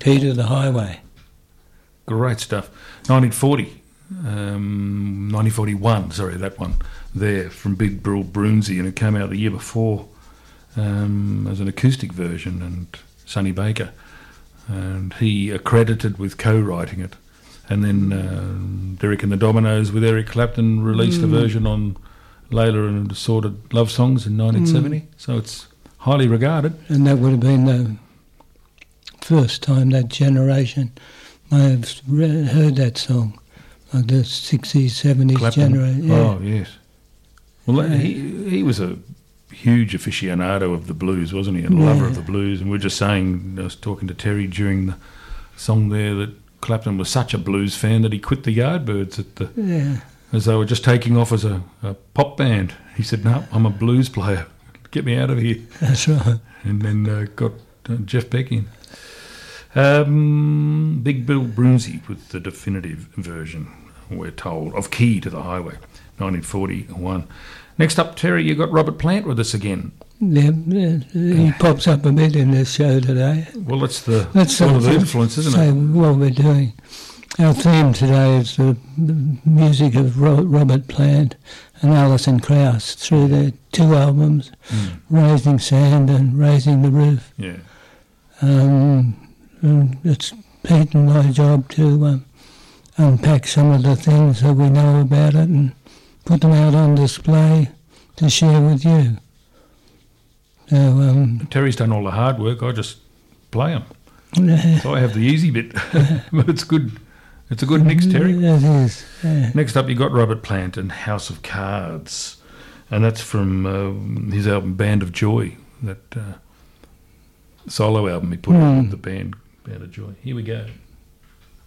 Key to the Highway. Great stuff. 1941, sorry, that one there from Big Bill Broomsey, and it came out the year before as an acoustic version, and Sonny Baker. And he accredited with co-writing it. And then Derek and the Dominoes with Eric Clapton released a version on Layla and Assorted Love Songs in 1970. So it's highly regarded. And that would have been the first time that generation may have heard that song, like the 60s, 70s Clapton. generation. Yeah. Oh, yes. Well, he was a huge aficionado of the blues, wasn't he? A lover of the blues. And we were just saying, I was talking to Terry during the song there, that Clapton was such a blues fan that he quit the Yardbirds as they were just taking off as a pop band. He said, "No, I'm a blues player. Get me out of here." That's right. And then got Jeff Beck in. Big Bill Broomsey with the definitive version, we're told, of Key to the Highway, 1941. Next up, Terry, you got Robert Plant with us again. Yeah, he pops up a bit in this show today. Well, that's sort of the influence, isn't it? What we're doing. Our theme today is the music of Robert Plant and Alison Krauss through their two albums, Raising Sand and Raising the Roof. Yeah. It's Pete and my job to unpack some of the things that we know about it and put them out on display to share with you. So, Terry's done all the hard work. I just play them. So I have the easy bit, but it's good. It's a good mix, Terry. It is. Yeah. Next up, you got Robert Plant and House of Cards, and that's from his album Band of Joy, that solo album he put out with the band of Joy. Here we go.